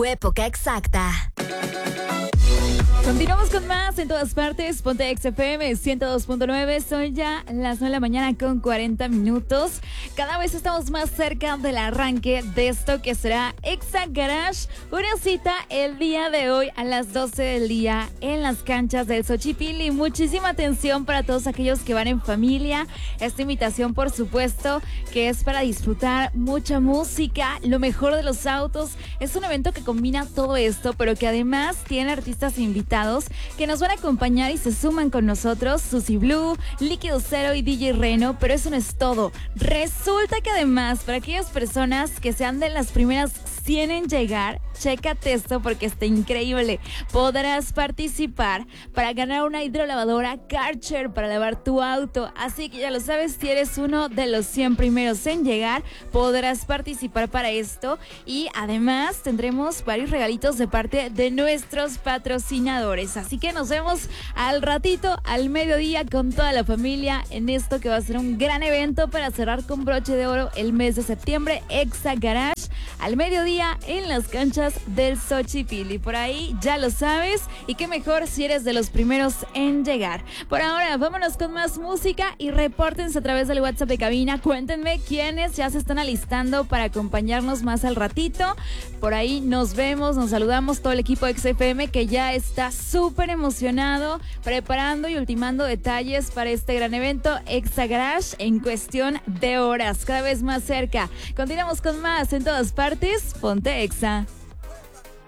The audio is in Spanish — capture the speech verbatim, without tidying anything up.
tu época exacta. Continuamos con más en todas partes. Ponte X F M ciento dos punto nueve. Son ya las nueve de la mañana con cuarenta minutos. Cada vez estamos más cerca del arranque de esto que será Exa Garage. Una cita el día de hoy a las doce del día en las canchas del Xochipilli. Muchísima atención para todos aquellos que van en familia. Esta invitación, por supuesto, que es para disfrutar mucha música, lo mejor de los autos. Es un evento que combina todo esto, pero que además tiene artistas invitados que nos van a acompañar y se suman con nosotros, Susie Blue, Líquido Cero y D J Reno, pero eso no es todo. Resulta que además, para aquellas personas que sean de las primeras cien en llegar, chécate esto porque está increíble. Podrás participar para ganar una hidrolavadora Karcher para lavar tu auto. Así que ya lo sabes, si eres uno de los cien primeros en llegar, podrás participar para esto. Y además tendremos varios regalitos de parte de nuestros patrocinadores. Así que nos vemos al ratito, al mediodía, con toda la familia en esto que va a ser un gran evento para cerrar con broche de oro el mes de septiembre. Exa Garage al mediodía en las canchas del Xochipilli. Por ahí ya lo sabes, y qué mejor si eres de los primeros en llegar. Por ahora, vámonos con más música y repórtense a través del WhatsApp de cabina. Cuéntenme quiénes ya se están alistando para acompañarnos más al ratito. Por ahí nos vemos, nos saludamos todo el equipo de X F M que ya está súper emocionado, preparando y ultimando detalles para este gran evento Exa Garage en cuestión de horas, cada vez más cerca. Continuamos con más en todas partes. Ponte Exa.